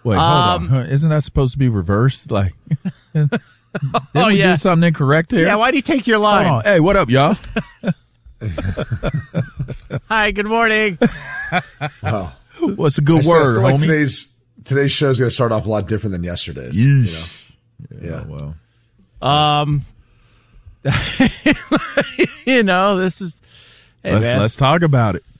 Wait, hold on. Isn't that supposed to be reversed? Like, did we do something incorrect here? Yeah, why'd he take your line? Oh, hey, what up, y'all? Hi, good morning. Wow. What's a good word, like homie? Today's show is going to start off a lot different than yesterday's. Yeesh. Yeah. Well. This is. Hey, let's talk about it.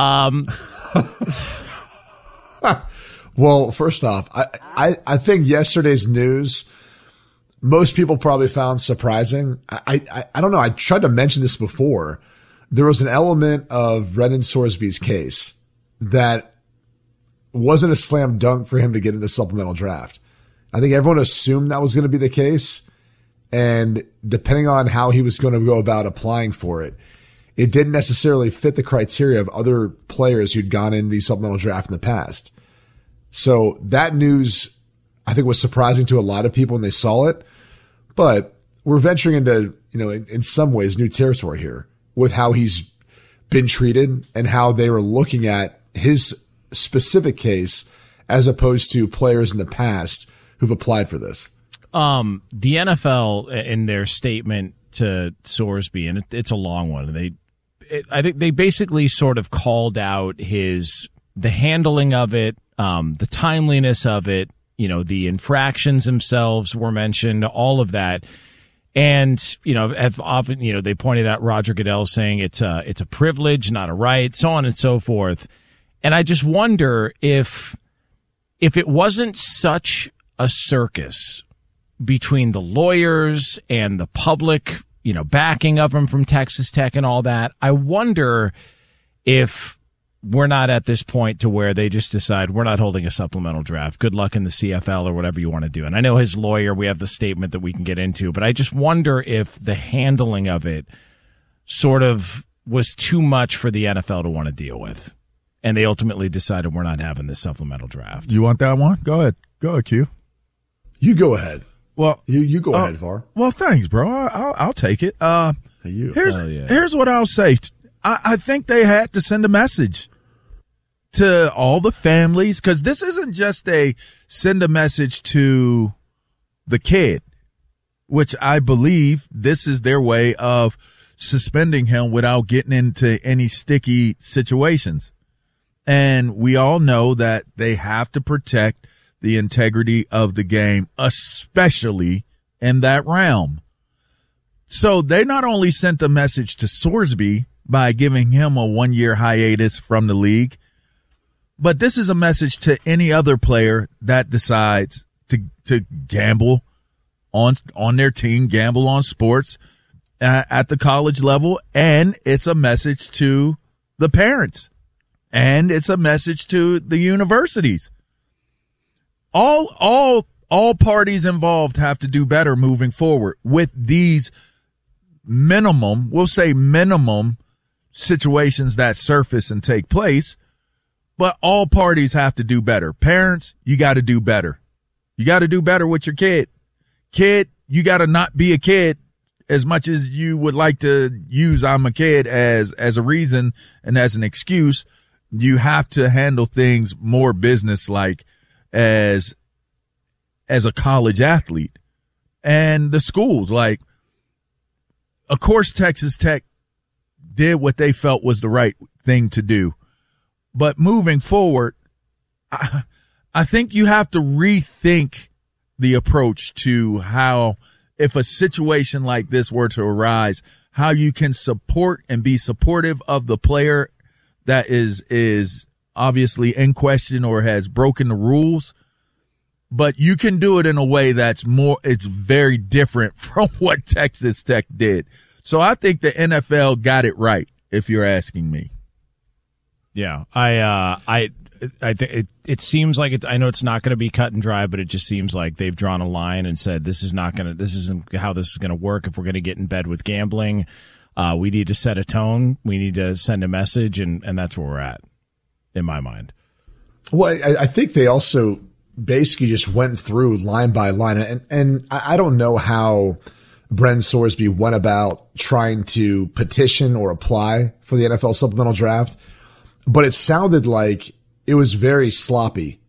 Well, first off, I think yesterday's news, most people probably found surprising. I don't know. I tried to mention this before. There was an element of Brendan Sorsby's case that wasn't a slam dunk for him to get in the supplemental draft. I think everyone assumed that was going to be the case. And depending on how he was going to go about applying for it, it didn't necessarily fit the criteria of other players who'd gone in the supplemental draft in the past. So that news, I think, was surprising to a lot of people when they saw it. But we're venturing into, in some ways, new territory here with how he's been treated and how they were looking at his specific case as opposed to players in the past who've applied for this. The NFL, in their statement to Sorsby, and it's a long one, I think they basically sort of called out the handling of it, the timeliness of it, the infractions themselves were mentioned, all of that. And, have often, they pointed out Roger Goodell saying it's a privilege, not a right, so on and so forth. And I just wonder if it wasn't such a circus between the lawyers and the public, backing of him from Texas Tech and all that, I wonder if we're not at this point to where they just decide we're not holding a supplemental draft. Good luck in the CFL or whatever you want to do. And I know his lawyer, we have the statement that we can get into, but I just wonder if the handling of it sort of was too much for the NFL to want to deal with. And they ultimately decided we're not having this supplemental draft. You want that one? Go ahead. Go ahead, Q. You go ahead. Well, you go ahead, Var. Well, thanks, bro. I'll take it. Here's what I'll say. I think they had to send a message to all the families, because this isn't just send a message to the kid, which I believe this is their way of suspending him without getting into any sticky situations. And we all know that they have to protect the integrity of the game, especially in that realm. So they not only sent a message to Sorsby by giving him a 1-year hiatus from the league, but this is a message to any other player that decides to gamble on their team, gamble on sports at the college level. And it's a message to the parents, and it's a message to the universities. All parties involved have to do better moving forward with these minimum situations that surface and take place. But all parties have to do better. Parents, you got to do better. You got to do better with your kid. Kid, you got to not be a kid as much as you would like to use I'm a kid as a reason and as an excuse. You have to handle things more business-like as a college athlete. And the schools, of course, Texas Tech did what they felt was the right thing to do. But moving forward, I think you have to rethink the approach to how, if a situation like this were to arise, how you can support and be supportive of the player that is obviously in question or has broken the rules. But you can do it in a way it's very different from what Texas Tech did. So I think the NFL got it right, if you're asking me. Yeah, I think it seems like I know it's not going to be cut and dry, but it just seems like they've drawn a line and said this isn't how this is going to work. If we're going to get in bed with gambling, we need to set a tone. We need to send a message, and that's where we're at, in my mind. Well, I think they also basically just went through line by line, and I don't know how Brendan Sorsby went about trying to petition or apply for the NFL supplemental draft. But it sounded like it was very sloppy